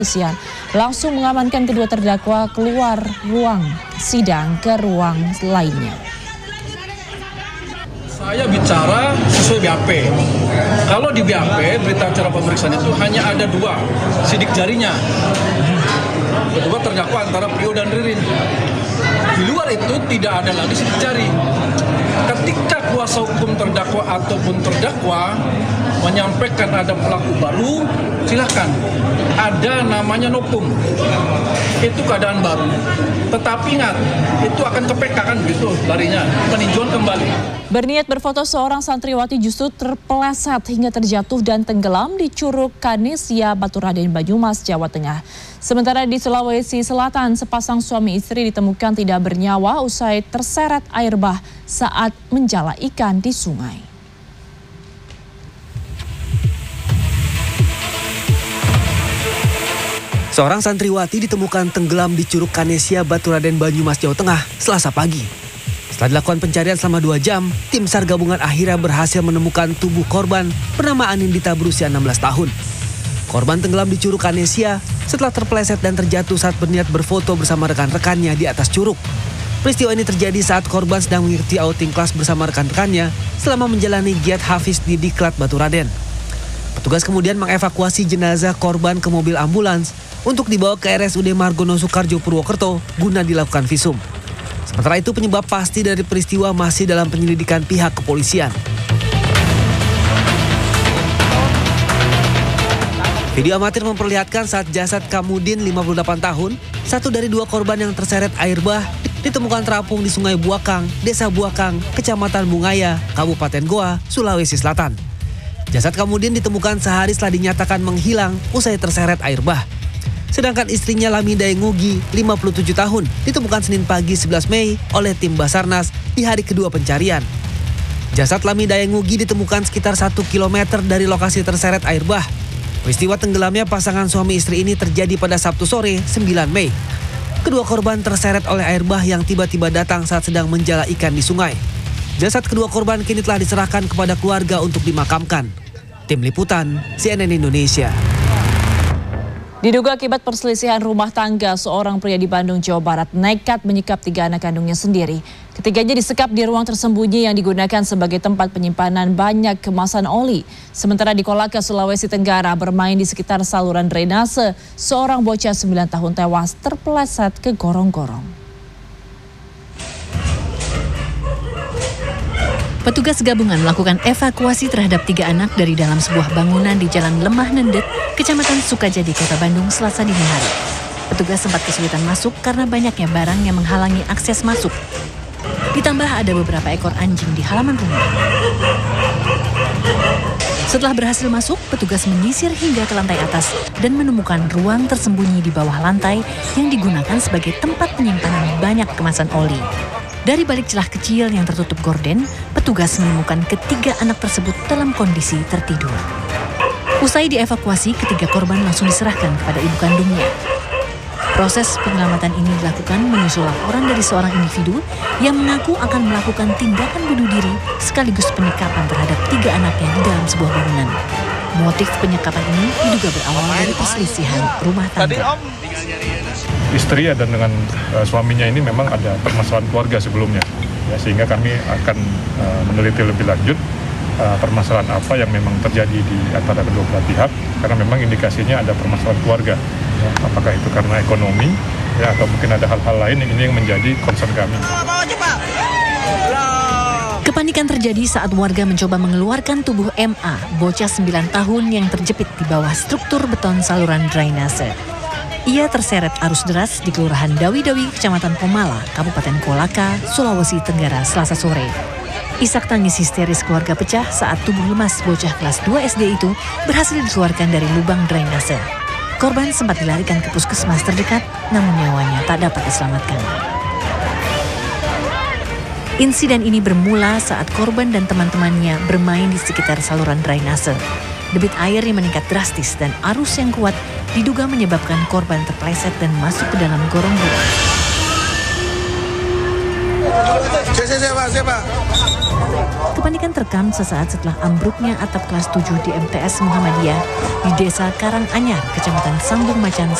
Kepolisian langsung mengamankan kedua terdakwa keluar ruang sidang ke ruang lainnya. Saya bicara sesuai BAP. Kalau di BAP, berita acara pemeriksaan itu hanya ada dua, sidik jarinya. Kedua terdakwa antara Prio dan Ririn. Di luar itu tidak ada lagi sidik jari. Ketika kuasa hukum terdakwa ataupun terdakwa menyampaikan ada pelaku baru, silakan. Ada namanya nopum. Itu keadaan baru. Tetapi ingat, itu akan ke PK kan gitu larinya, peninjauan kembali. Berniat berfoto seorang santriwati justru terpeleset hingga terjatuh dan tenggelam di Curug Kanesia, Baturaden, Banyumas, Jawa Tengah. Sementara di Sulawesi Selatan, sepasang suami istri ditemukan tidak bernyawa usai terseret air bah saat menjala ikan di sungai. Seorang santriwati ditemukan tenggelam di Curug Kanesia, Baturaden, Banyumas, Jawa Tengah, Selasa pagi. Setelah dilakukan pencarian selama 2 jam, tim SAR gabungan akhirnya berhasil menemukan tubuh korban bernama Anindita berusia 16 tahun. Korban tenggelam di Curug Kanesia setelah terpeleset dan terjatuh saat berniat berfoto bersama rekan-rekannya di atas curug. Peristiwa ini terjadi saat korban sedang mengikuti outing kelas bersama rekan-rekannya selama menjalani giat hafiz di Diklat Baturaden. Petugas kemudian mengevakuasi jenazah korban ke mobil ambulans untuk dibawa ke RSUD Margono Soekarjo Purwokerto guna dilakukan visum. Sementara itu penyebab pasti dari peristiwa masih dalam penyelidikan pihak kepolisian. Video amatir memperlihatkan saat jasad Kamudin 58 tahun, satu dari 2 korban yang terseret air bah, ditemukan terapung di Sungai Buakang, Desa Buakang, Kecamatan Bungaya, Kabupaten Goa, Sulawesi Selatan. Jasad Kamudin ditemukan sehari setelah dinyatakan menghilang usai terseret air bah. Sedangkan istrinya Lamida Ngugi, 57 tahun, ditemukan Senin pagi 11 Mei oleh tim Basarnas di hari kedua pencarian. Jasad Lamida Ngugi ditemukan sekitar 1 km dari lokasi terseret air bah. Peristiwa tenggelamnya pasangan suami istri ini terjadi pada Sabtu sore 9 Mei. Kedua korban terseret oleh air bah yang tiba-tiba datang saat sedang menjala ikan di sungai. Jasad kedua korban kini telah diserahkan kepada keluarga untuk dimakamkan. Tim Liputan, CNN Indonesia. Diduga akibat perselisihan rumah tangga, seorang pria di Bandung, Jawa Barat nekat menyekap 3 anak kandungnya sendiri. Ketiganya disekap di ruang tersembunyi yang digunakan sebagai tempat penyimpanan banyak kemasan oli. Sementara di Kolaka, Sulawesi Tenggara, bermain di sekitar saluran drainase, seorang bocah 9 tahun tewas terpeleset ke gorong-gorong. Petugas gabungan melakukan evakuasi terhadap 3 anak dari dalam sebuah bangunan di Jalan Lemah Nendet, Kecamatan Sukajadi, Kota Bandung, Selasa dini hari. Petugas sempat kesulitan masuk karena banyaknya barang yang menghalangi akses masuk. Ditambah ada beberapa ekor anjing di halaman rumah. Setelah berhasil masuk, petugas menyisir hingga ke lantai atas dan menemukan ruang tersembunyi di bawah lantai yang digunakan sebagai tempat penyimpanan banyak kemasan oli. Dari balik celah kecil yang tertutup gorden, petugas menemukan ketiga anak tersebut dalam kondisi tertidur. Usai dievakuasi, ketiga korban langsung diserahkan kepada ibu kandungnya. Proses penyelamatan ini dilakukan menyusul laporan dari seorang individu yang mengaku akan melakukan tindakan bunuh diri sekaligus penyekapan terhadap 3 anaknya di dalam sebuah bangunan. Motif penyekapan ini diduga berawal dari perselisihan rumah tangga. Istri dan dengan suaminya ini memang ada permasalahan keluarga sebelumnya, ya, sehingga kami akan meneliti lebih lanjut permasalahan apa yang memang terjadi di antara kedua belah pihak, karena memang indikasinya ada permasalahan keluarga, ya, apakah itu karena ekonomi, ya, atau mungkin ada hal-hal lain ini yang menjadi concern kami. Kepanikan terjadi saat warga mencoba mengeluarkan tubuh MA, bocah 9 tahun yang terjepit di bawah struktur beton saluran drainase. Ia terseret arus deras di Kelurahan Dawi-Dawi, Kecamatan Pomala, Kabupaten Kolaka, Sulawesi Tenggara, Selasa sore. Isak tangis histeris keluarga pecah saat tubuh lemas bocah kelas 2 SD itu berhasil dikeluarkan dari lubang drainase. Korban sempat dilarikan ke puskesmas terdekat, namun nyawanya tak dapat diselamatkan. Insiden ini bermula saat korban dan teman-temannya bermain di sekitar saluran drainase. Debit air yang meningkat drastis dan arus yang kuat diduga menyebabkan korban terpeleset dan masuk ke dalam gorong-gorong. Siapa? Kepanikan terekam sesaat setelah ambruknya atap kelas 7 di MTS Muhammadiyah di Desa Karanganyar, Kecamatan Sambung Macan,